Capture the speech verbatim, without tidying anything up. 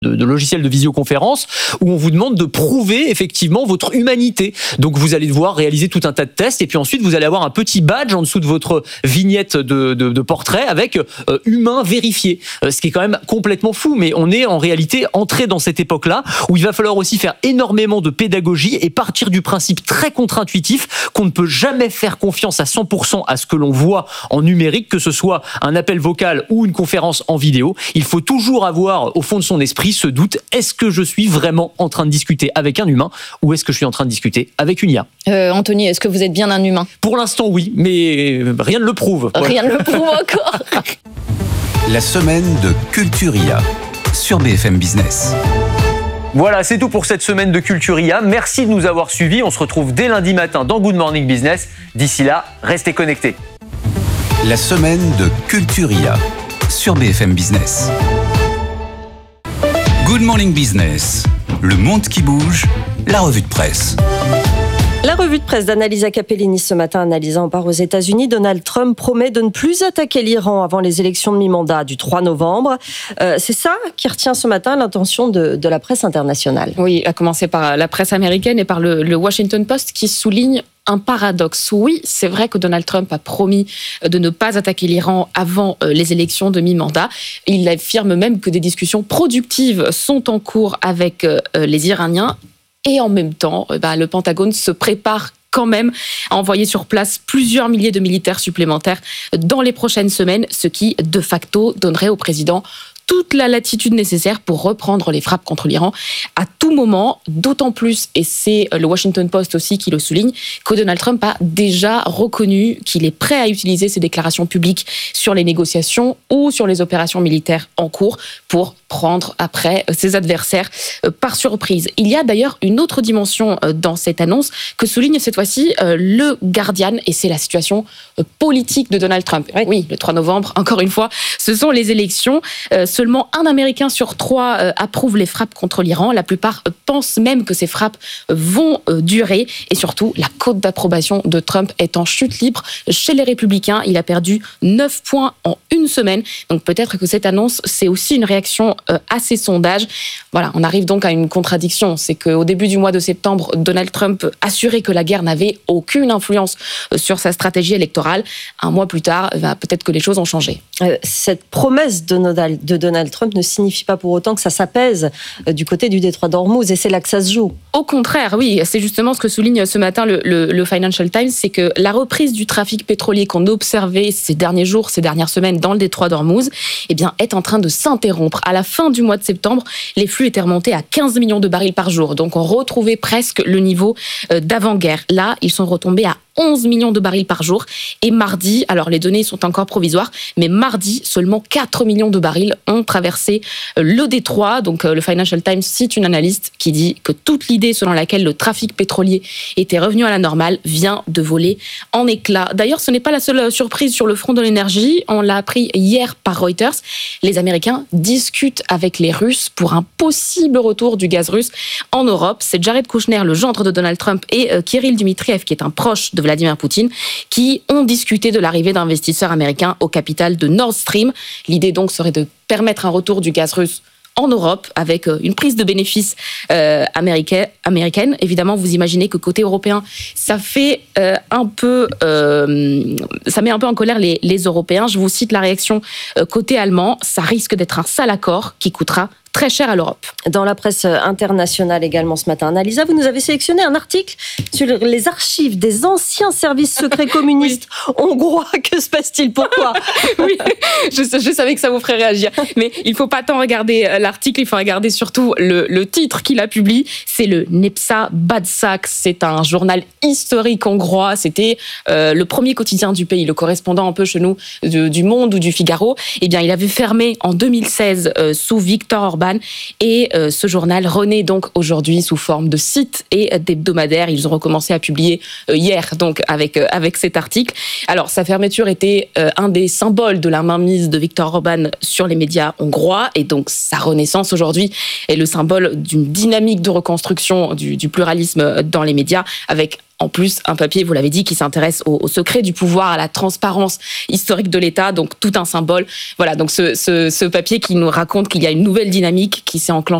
de, de logiciels de visioconférence où on vous demande de prouver effectivement votre humanité. Donc vous allez devoir réaliser tout un tas de tests et puis ensuite vous allez avoir un petit badge en dessous de votre vignette de, de, de portrait avec euh, humain vérifié. Euh, ce qui est quand même complètement fou, mais on est en réalité entré dans cette époque-là où il va falloir aussi faire énormément de pédagogie et partir du principe très contre-intuitif qu'on ne peut jamais faire confiance à cent pour cent à ce que l'on voit en numérique, que ce soit un appel vocal ou une conférence en vidéo. Il faut toujours avoir au fond de son esprit ce doute, est-ce que je suis vraiment en train de discuter avec un humain ou est-ce que je suis en train de discuter avec une I A ? euh, Anthony, est-ce que vous êtes bien un humain ? Pour l'instant oui, mais rien ne le prouve. Rien ne le prouve encore. La semaine de Culture I A sur B F M Business. Voilà, c'est tout pour cette semaine de Culture I A. Merci de nous avoir suivis. On se retrouve dès lundi matin dans Good Morning Business. D'ici là, restez connectés. La semaine de Culture I A sur B F M Business. Good Morning Business, le monde qui bouge, la revue de presse. La revue de presse d'Annalisa Capellini ce matin. Annalisa, on part aux États-Unis. Donald Trump promet de ne plus attaquer l'Iran avant les élections de mi-mandat du trois novembre. Euh, c'est ça qui retient ce matin l'attention de, de la presse internationale. Oui, à commencer par la presse américaine et par le, le Washington Post qui souligne un paradoxe. Oui, c'est vrai que Donald Trump a promis de ne pas attaquer l'Iran avant les élections de mi-mandat. Il affirme même que des discussions productives sont en cours avec les Iraniens. Et en même temps, bah, le Pentagone se prépare quand même à envoyer sur place plusieurs milliers de militaires supplémentaires dans les prochaines semaines, ce qui, de facto, donnerait au président toute la latitude nécessaire pour reprendre les frappes contre l'Iran à tout moment, d'autant plus, et c'est le Washington Post aussi qui le souligne, que Donald Trump a déjà reconnu qu'il est prêt à utiliser ses déclarations publiques sur les négociations ou sur les opérations militaires en cours pour prendre après ses adversaires par surprise. Il y a d'ailleurs une autre dimension dans cette annonce que souligne cette fois-ci le Guardian, et c'est la situation politique de Donald Trump. Oui, le trois novembre, encore une fois, ce sont les élections. Seulement un Américain sur trois approuve les frappes contre l'Iran. La plupart pensent même que ces frappes vont durer. Et surtout, la cote d'approbation de Trump est en chute libre chez les Républicains. Il a perdu neuf points en une semaine. Donc peut-être que cette annonce, c'est aussi une réaction à ces sondages. Voilà, on arrive donc à une contradiction. C'est qu'au début du mois de septembre, Donald Trump assurait que la guerre n'avait aucune influence sur sa stratégie électorale. Un mois plus tard, peut-être que les choses ont changé. Euh, cette promesse de Donald, de Donald Trump ne signifie pas pour autant que ça s'apaise du côté du détroit d'Ormuz, et c'est là que ça se joue. Au contraire, oui, c'est justement ce que souligne ce matin le, le, le Financial Times, c'est que la reprise du trafic pétrolier qu'on a observé ces derniers jours, ces dernières semaines dans le détroit d'Ormuz, eh bien, est en train de s'interrompre. À la fin du mois de septembre, les flux étaient remontés à quinze millions de barils par jour, donc on retrouvait presque le niveau d'avant-guerre. Là, ils sont retombés à onze millions de barils par jour. Et mardi, alors les données sont encore provisoires, mais mardi, seulement quatre millions de barils ont traversé le détroit. Donc le Financial Times cite une analyste qui dit que toute l'idée selon laquelle le trafic pétrolier était revenu à la normale vient de voler en éclats. D'ailleurs, ce n'est pas la seule surprise sur le front de l'énergie. On l'a appris hier par Reuters. Les Américains discutent avec les Russes pour un possible retour du gaz russe en Europe. C'est Jared Kushner, le gendre de Donald Trump, et Kirill Dmitriev, qui est un proche de Vladimir Poutine, qui ont discuté de l'arrivée d'investisseurs américains au capital de Nord Stream. L'idée donc serait de permettre un retour du gaz russe en Europe avec une prise de bénéfices euh, américaine, américaine. Évidemment, vous imaginez que côté européen, ça fait euh, un peu, euh, ça met un peu en colère les, les Européens. Je vous cite la réaction euh, côté allemand. Ça risque d'être un sale accord qui coûtera très cher à l'Europe. Dans la presse internationale également ce matin, Annalisa, vous nous avez sélectionné un article sur les archives des anciens services secrets communistes oui. hongrois. Que se passe-t-il ? Pourquoi ? Oui, je, je savais que ça vous ferait réagir. Mais il ne faut pas tant regarder l'article, il faut regarder surtout le, le titre qu'il a publié. C'est le Népszava Bajcsák. C'est un journal historique hongrois. C'était euh, le premier quotidien du pays, le correspondant un peu chez nous de, du Monde ou du Figaro. Eh bien, il avait fermé en deux mille seize euh, sous Viktor Orbán. Et euh, ce journal renaît donc aujourd'hui sous forme de site et d'hebdomadaire. Ils ont recommencé à publier euh, hier donc avec, euh, avec cet article. Alors sa fermeture était euh, un des symboles de la mainmise de Viktor Orbán sur les médias hongrois, et donc sa renaissance aujourd'hui est le symbole d'une dynamique de reconstruction du, du pluralisme dans les médias, avec En plus, un papier, vous l'avez dit, qui s'intéresse au, au secret du pouvoir, à la transparence historique de l'État, donc tout un symbole. Voilà, donc ce, ce, ce papier qui nous raconte qu'il y a une nouvelle dynamique qui s'est enclenchée